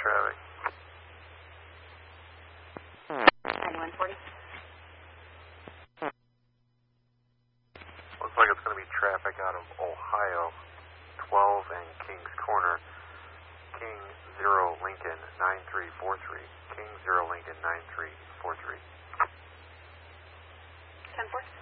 traffic. 9140. Looks like it's going to be traffic out of Ohio, 12 and Kings Corner. King 0 Lincoln 9343. King 0 Lincoln 9343. 10-4.